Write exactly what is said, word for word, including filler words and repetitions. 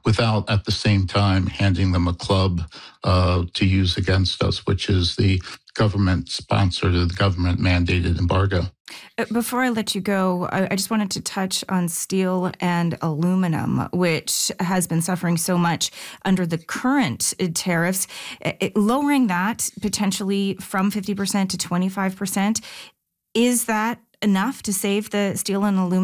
without at the same time handing them a club uh, to use against us, which is the government-sponsored, the government-mandated embargo. Before I let you go, I just wanted to touch on steel and aluminum, which has been suffering so much under the current tariffs. Lowering that potentially from fifty percent to twenty-five percent, is that enough to save the steel and aluminum